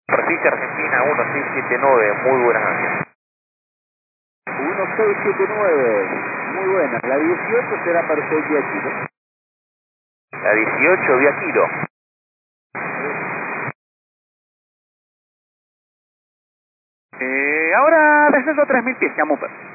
Superficie Argentina 1679, muy buenas noches. 1679, muy buena. La 18 será para usted vía kilo. La 18 vía kilo. Ahora descenso a 3000 pies, Yamuper.